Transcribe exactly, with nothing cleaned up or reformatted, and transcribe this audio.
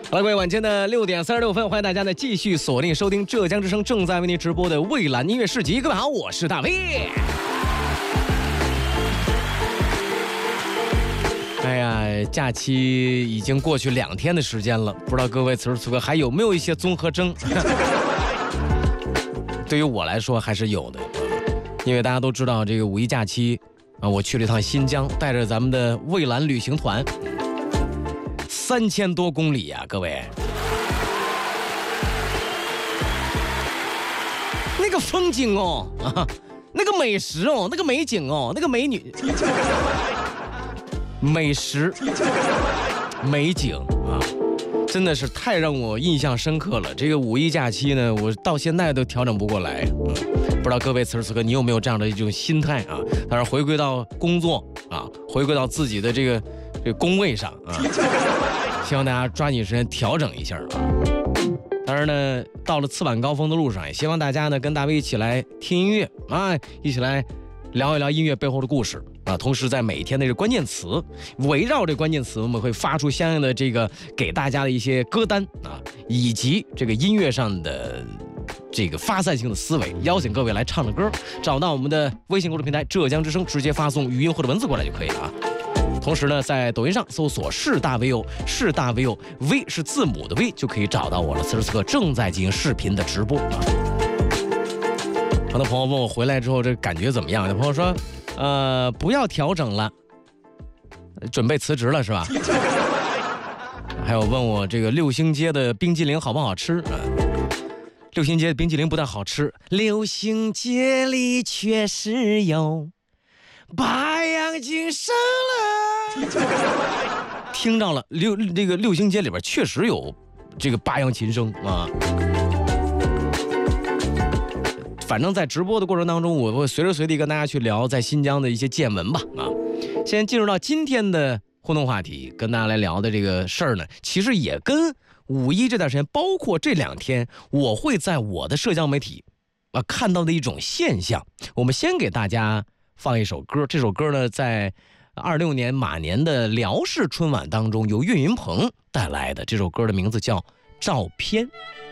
好了，各位，晚间的六点三十六分，欢迎大家呢继续锁定收听浙江之声正在为您直播的蔚蓝音乐市集。各位好，我是大威。哎呀，假期已经过去两天的时间了，不知道各位此时此刻还有没有一些综合征？对于我来说还是有的，因为大家都知道这个五一假期啊，我去了一趟新疆，带着咱们的蔚蓝旅行团。三千多公里呀、啊，各位，那个风景哦，啊，那个美食哦，那个美景哦，那个美女，美食，美景啊，真的是太让我印象深刻了。这个五一假期呢，我到现在都调整不过来。嗯，不知道各位此时此刻你有没有这样的一种心态啊？当然，回归到工作啊，回归到自己的这个这个工位上啊。希望大家抓紧时间调整一下啊！当然呢，到了次晚高峰的路上，也希望大家呢跟大卫一起来听音乐啊，一起来聊一聊音乐背后的故事啊。同时，在每天的这个关键词，围绕这关键词，我们会发出相应的这个给大家的一些歌单啊，以及这个音乐上的这个发散性的思维，邀请各位来唱着歌。找到我们的微信公众平台浙江之声，直接发送语音或者文字过来就可以了啊。同时呢，在抖音上搜索是大 V O， 是大 V O，V 是字母的 V， 就可以找到我了。此时此刻正在进行视频的直播啊。很多朋友问我回来之后这感觉怎么样？有朋友说，呃，不要调整了，准备辞职了是吧？还有问我这个六星街的冰激凌好不好吃啊？六星街的冰激凌不但好吃，六星街里确实有八样金生了，听到了六这个六星街里边确实有这个八样琴声啊。反正在直播的过程当中，我会随时随地跟大家去聊在新疆的一些见闻吧啊。现在进入到今天的互动话题，跟大家来聊的这个事儿呢，其实也跟五一这段时间，包括这两天，我会在我的社交媒体啊看到的一种现象。我们先给大家放一首歌，这首歌呢，在二六年马年的辽视春晚当中，由岳云鹏带来的。这首歌的名字叫《照片》。